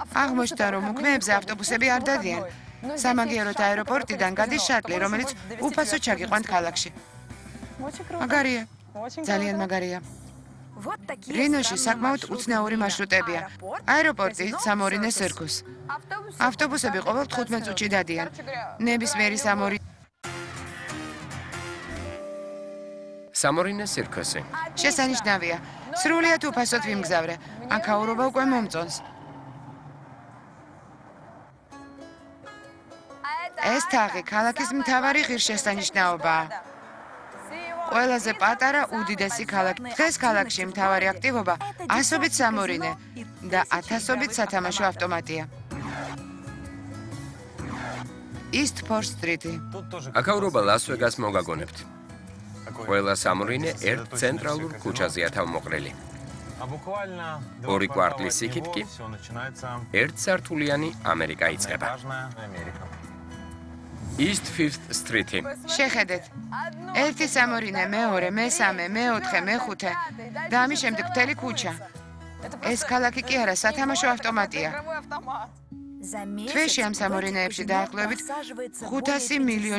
აღმოჩნდა, რომ უქმეებზე ავტობუსები არ დადიან. სამაგიეროდ აეროპორტიდან გადის შატლი, რომელიც უფასოდ ჩაგიყვანთ ქალაქში. მაგარია. ძალიან მაგარია. რინოში საკმაოდ უცნაური მარშრუტებია. აეროპორტი, სამორინე სირკუს. ავტობუსები ყოველ 15 წუთში დადიან. ნებისმიერი სამორინე სირკუსი. შესანიშნავია. სრულიად უფასოდ ვიმგზავრე. აქაურობა უკვე მომწონს. ეს თაღი ქალაქის მთავარი ღირსშესანიშნაობაა. ყველაზე პატარა უდიდესი ქალაქი. დღეს ქალაქში მთავარი აქტივობა ასობით სამორინე და ათასობით სათამაშო ავტომატია. East Fourth Street. აქაურობა ლას ვეგას მოგაგონებთ. ყველა სამორინე ერთ ცენტრალურ ქუჩაზეა თავმოყრილი. ორი კვარტლის იქით კი ერთსართულიანი ამერიკა იწყება. East Fifth Street. შეხედეთ. ერთი სამორინე, მეორე, მესამე, მეოთხე, მეხუთე და ამის შემდეგ მთელი ქუჩა. ეს ქალაქი კი არა, სათამაშო ავტომატია. თვეში ამ სამორინეებში დაახლოებით 500 მილიონი